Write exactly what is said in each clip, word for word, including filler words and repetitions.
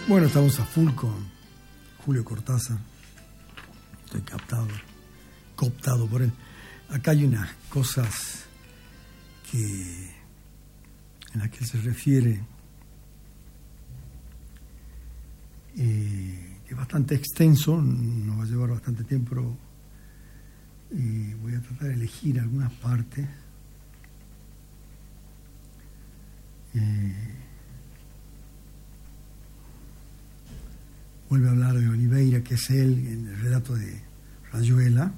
Bueno, estamos a full con Julio Cortázar. Estoy captado, cooptado por él. Acá hay unas cosas que en las que él se refiere, eh, que es bastante extenso, nos va a llevar bastante tiempo, pero eh, voy a tratar de elegir algunas partes. Eh, vuelve a hablar de Oliveira, que es él, en el relato de Rayuela.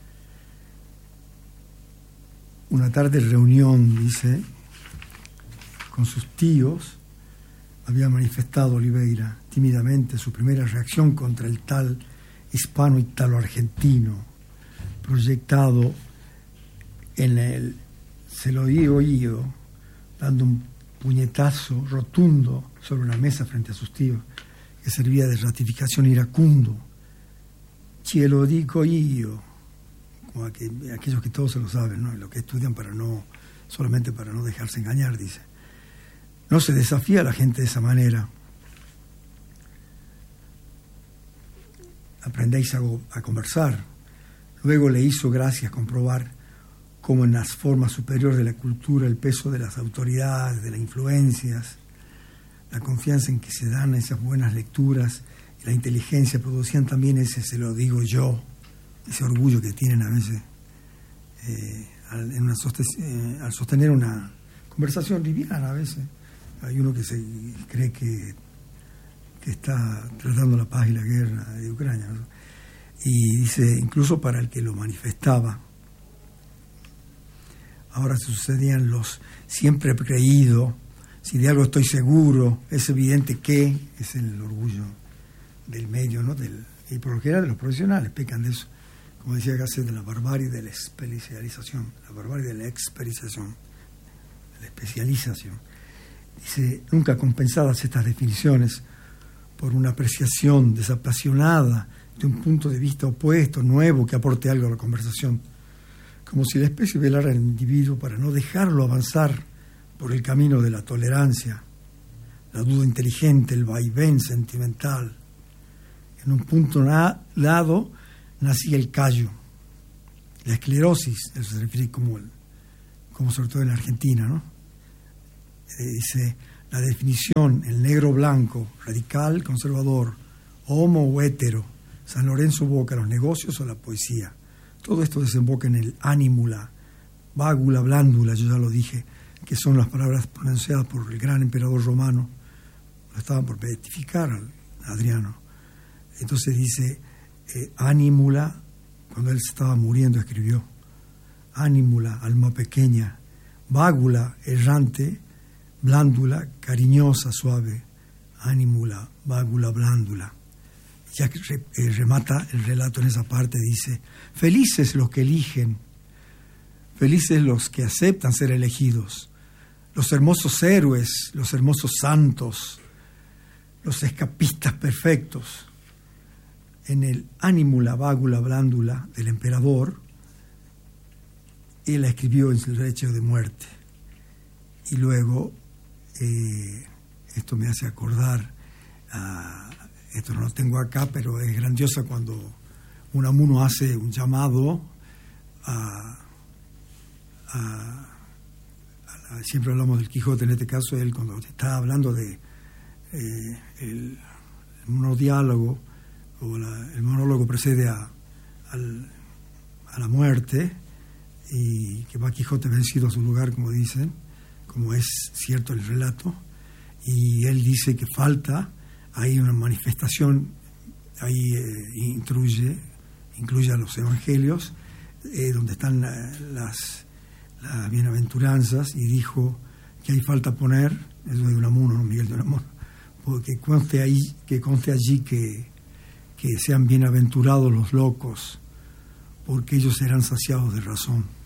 Una tarde reunión, dice, con sus tíos, había manifestado Oliveira tímidamente su primera reacción contra el tal hispano-italo-argentino, proyectado en el se lo di oído, dando un puñetazo rotundo sobre una mesa frente a sus tíos, que servía de ratificación iracundo. Che lo dico io, como aqu- aquellos que todos se lo saben, ¿no? Lo que estudian para no, solamente para no dejarse engañar, dice. No se desafía a la gente de esa manera. Aprendéis a, go- a conversar. Luego le hizo gracia comprobar cómo en las formas superiores de la cultura el peso de las autoridades, de las influencias, la confianza en que se dan esas buenas lecturas y la inteligencia producían también ese, se lo digo yo, ese orgullo que tienen a veces eh, al, en una soste- eh, al sostener una conversación liviana. A veces hay uno que se cree que, que está tratando la paz y la guerra de Ucrania, ¿no? Y dice, incluso para el que lo manifestaba. Ahora sucedían los siempre he creído, si de algo estoy seguro, es evidente que es el orgullo del medio, ¿no? Del, y por lo general de los profesionales pecan de eso, como decía Gasset, de la barbarie de la especialización, la barbarie de la experienciación, de la especialización. Dice, nunca compensadas estas definiciones por una apreciación desapasionada de un punto de vista opuesto, nuevo, que aporte algo a la conversación, como si la especie velara al individuo para no dejarlo avanzar por el camino de la tolerancia, la duda inteligente, el vaivén sentimental. En un punto na- dado nacía el callo, la esclerosis, eso se refiere como, el, como sobre todo en Argentina, ¿no? Eh, dice, la definición, el negro blanco, radical, conservador, homo o hétero, San Lorenzo Boca, los negocios o la poesía. Todo esto desemboca en el ánímula, vágula, blándula, yo ya lo dije, que son las palabras pronunciadas por el gran emperador romano. Lo estaban por beatificar al Adriano. Entonces dice, eh, ánímula, cuando él se estaba muriendo escribió, ánímula, alma pequeña, vágula, errante, blándula, cariñosa, suave, ánímula, vágula, blándula. Ya que re, eh, remata el relato en esa parte, dice, felices los que eligen, felices los que aceptan ser elegidos, los hermosos héroes, los hermosos santos, los escapistas perfectos. En el ánímula, vágula, blándula del emperador, él la escribió en su derecho de muerte. Y luego, eh, esto me hace acordar, a, esto no lo tengo acá, pero es grandiosa cuando Unamuno hace un llamado a, a, a, siempre hablamos del Quijote, en este caso él cuando está hablando de eh, el, el monodiálogo o la, el monólogo precede a, al, a la muerte y que va Quijote vencido a su lugar, como dicen, como es cierto el relato, y él dice que falta ahí una manifestación, ahí eh, incluye, incluye a los evangelios, eh, donde están la, las, las bienaventuranzas, y dijo que ahí falta poner, eso de Unamuno, no Miguel de Unamuno, porque conste ahí, que conste allí que, que sean bienaventurados los locos, porque ellos serán saciados de razón.